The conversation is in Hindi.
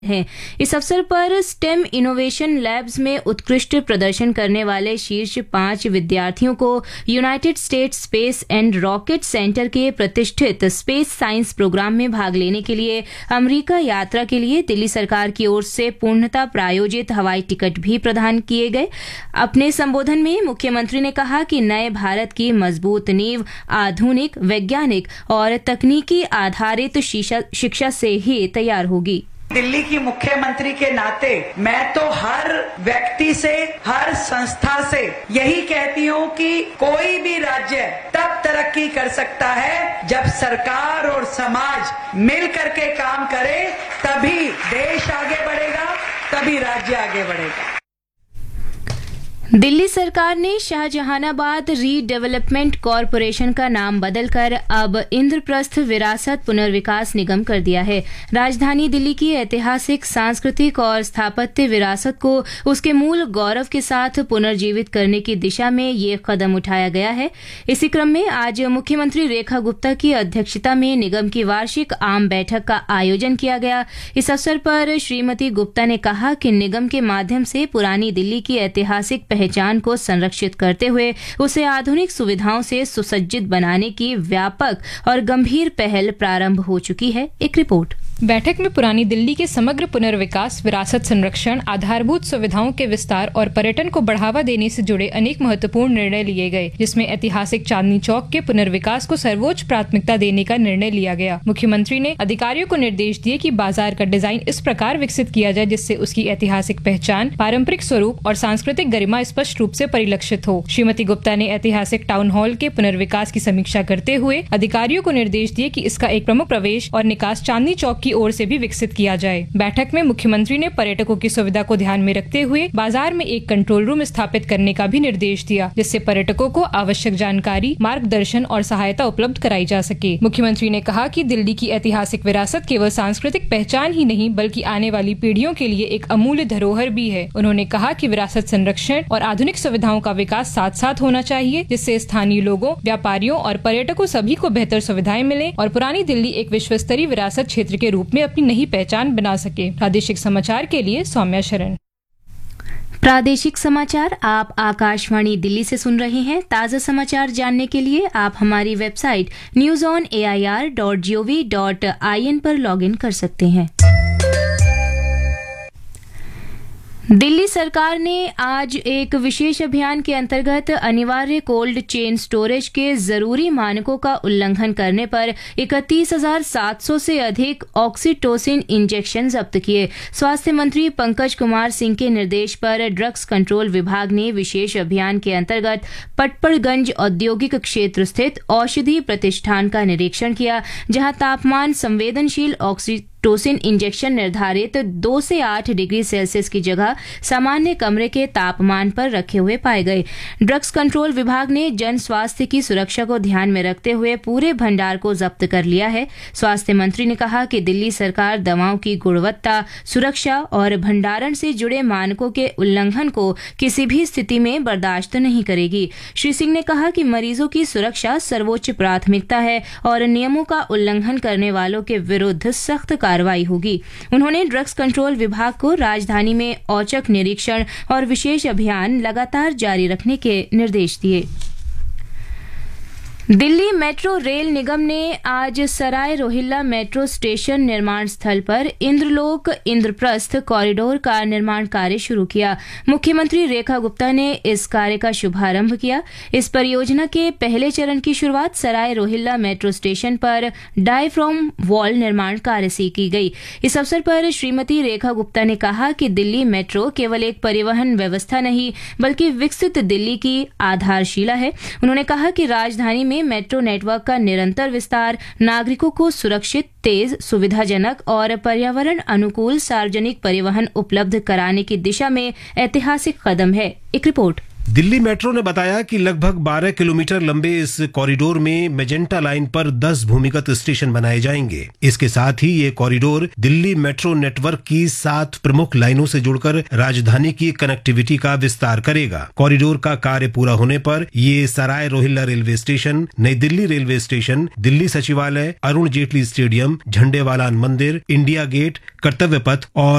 हैं। इस अवसर पर स्टेम इनोवेशन लैब्स में उत्कृष्ट प्रदर्शन करने वाले शीर्ष 5 विद्यार्थियों को United states space and rocket centre के प्रतिष्ठित स्पेस साइंस प्रोग्राम में भाग लेने के लिए अमेरिका यात्रा के लिए दिल्ली सरकार की ओर से पूर्णतः प्रायोजित हवाई टिकट भी प्रदान किए गए। अपने संबोधन में मुख्यमंत्री ने कहा कि नए भारत की मजबूत नींव आधुनिक, वैज्ञानिक और तकनीकी आधारित शिक्षा से ही तैयार होगी। दिल्ली की मुख्यमंत्री के नाते मैं तो हर व्यक्ति से, हर संस्था से यही कहती हूँ कि कोई भी राज्य तब तरक्की कर सकता है जब सरकार और समाज मिल करके काम करे, तभी देश आगे बढ़ेगा, तभी राज्य आगे बढ़ेगा। दिल्ली सरकार ने शाहजहानाबाद रीडेवलपमेंट कॉरपोरेशन का नाम बदलकर अब इंद्रप्रस्थ विरासत पुनर्विकास निगम कर दिया है। राजधानी दिल्ली की ऐतिहासिक, सांस्कृतिक और स्थापत्य विरासत को उसके मूल गौरव के साथ पुनर्जीवित करने की दिशा में ये कदम उठाया गया है। इसी क्रम में आज मुख्यमंत्री रेखा गुप्ता की अध्यक्षता में निगम की वार्षिक आम बैठक का आयोजन किया गया। इस अवसर पर श्रीमती गुप्ता ने कहा कि निगम के माध्यम से पुरानी दिल्ली की ऐतिहासिक पहचान को संरक्षित करते हुए उसे आधुनिक सुविधाओं से सुसज्जित बनाने की व्यापक और गंभीर पहल प्रारंभ हो चुकी है। एक रिपोर्ट। बैठक में पुरानी दिल्ली के समग्र पुनर्विकास, विरासत संरक्षण, आधारभूत सुविधाओं के विस्तार और पर्यटन को बढ़ावा देने से जुड़े अनेक महत्वपूर्ण निर्णय लिए गए, जिसमें ऐतिहासिक चांदनी चौक के पुनर्विकास को सर्वोच्च प्राथमिकता देने का निर्णय लिया गया। मुख्यमंत्री ने अधिकारियों को निर्देश दिए कि बाजार का डिजाइन इस प्रकार विकसित किया जाए जिससे उसकी ऐतिहासिक पहचान, पारंपरिक स्वरूप और सांस्कृतिक गरिमा स्पष्ट रूप से परिलक्षित हो। श्रीमती गुप्ता ने ऐतिहासिक टाउन हॉल के पुनर्विकास की समीक्षा करते हुए अधिकारियों को निर्देश दिए कि इसका एक प्रमुख प्रवेश और निकास चांदनी चौक की ओर से भी विकसित किया जाए। बैठक में मुख्यमंत्री ने पर्यटकों की सुविधा को ध्यान में रखते हुए बाजार में एक कंट्रोल रूम स्थापित करने का भी निर्देश दिया, जिससे पर्यटकों को आवश्यक जानकारी, मार्गदर्शन और सहायता उपलब्ध कराई जा सके। मुख्यमंत्री ने कहा कि दिल्ली की ऐतिहासिक विरासत केवल सांस्कृतिक पहचान ही नहीं बल्कि आने वाली पीढ़ियों के लिए एक अमूल्य धरोहर भी है। उन्होंने कहा कि विरासत संरक्षण और आधुनिक सुविधाओं का विकास साथ साथ होना चाहिए, जिससे स्थानीय लोगों, व्यापारियों और पर्यटकों सभी को बेहतर सुविधाएं मिले और पुरानी दिल्ली एक विश्व स्तरीय विरासत क्षेत्र के रूप में अपनी नई पहचान बना सके। प्रादेशिक समाचार के लिए सौम्या शरण। प्रादेशिक समाचार आप आकाशवाणी दिल्ली से सुन रहे हैं। ताज़ा समाचार जानने के लिए आप हमारी वेबसाइट newsonair.gov.in पर लॉगिन कर सकते हैं। दिल्ली सरकार ने आज एक विशेष अभियान के अंतर्गत अनिवार्य कोल्ड चेन स्टोरेज के जरूरी मानकों का उल्लंघन करने पर 31,700 से अधिक ऑक्सीटोसिन इंजेक्शन जब्त किए। स्वास्थ्य मंत्री पंकज कुमार सिंह के निर्देश पर ड्रग्स कंट्रोल विभाग ने विशेष अभियान के अंतर्गत पटपड़गंज औद्योगिक क्षेत्र स्थित औषधि प्रतिष्ठान का निरीक्षण किया, जहां तापमान संवेदनशील ऑक्सीटोसिन इंजेक्शन निर्धारित 2 से 8 डिग्री सेल्सियस की जगह सामान्य कमरे के तापमान पर रखे हुए पाए गए। ड्रग्स कंट्रोल विभाग ने जन स्वास्थ्य की सुरक्षा को ध्यान में रखते हुए पूरे भंडार को जब्त कर लिया है। स्वास्थ्य मंत्री ने कहा कि दिल्ली सरकार दवाओं की गुणवत्ता, सुरक्षा और भंडारण से जुड़े मानकों के उल्लंघन को किसी भी स्थिति में बर्दाश्त नहीं करेगी। श्री सिंह ने कहा कि मरीजों की सुरक्षा सर्वोच्च प्राथमिकता है और नियमों का उल्लंघन करने वालों के विरुद्ध सख्त कार्रवाई होगी। उन्होंने ड्रग्स कंट्रोल विभाग को राजधानी में औचक निरीक्षण और विशेष अभियान लगातार जारी रखने के निर्देश दिए। दिल्ली मेट्रो रेल निगम ने आज सराय रोहिल्ला मेट्रो स्टेशन निर्माण स्थल पर इंद्रलोक इंद्रप्रस्थ कॉरिडोर का निर्माण कार्य शुरू किया। मुख्यमंत्री रेखा गुप्ता ने इस कार्य का शुभारंभ किया। इस परियोजना के पहले चरण की शुरुआत सराय रोहिल्ला मेट्रो स्टेशन पर डायफ्राम वॉल निर्माण कार्य से की गई। इस अवसर पर श्रीमती रेखा गुप्ता ने कहा कि दिल्ली मेट्रो केवल एक परिवहन व्यवस्था नहीं बल्कि विकसित दिल्ली की आधारशिला है। उन्होंने कहा कि राजधानी में मेट्रो नेटवर्क का निरंतर विस्तार नागरिकों को सुरक्षित, तेज, सुविधाजनक और पर्यावरण अनुकूल सार्वजनिक परिवहन उपलब्ध कराने की दिशा में ऐतिहासिक कदम है। एक रिपोर्ट। दिल्ली मेट्रो ने बताया कि लगभग 12 किलोमीटर लंबे इस कॉरिडोर में मेजेंटा लाइन पर 10 भूमिगत स्टेशन बनाए जाएंगे। इसके साथ ही ये कॉरिडोर दिल्ली मेट्रो नेटवर्क की 7 प्रमुख लाइनों से जुड़कर राजधानी की कनेक्टिविटी का विस्तार करेगा। कॉरिडोर का कार्य पूरा होने पर ये सराय रोहिल्ला रेलवे स्टेशन, नई दिल्ली रेलवे स्टेशन, दिल्ली सचिवालय, अरुण जेटली स्टेडियम, झंडेवालान मंदिर, इंडिया गेट, कर्तव्य पथ और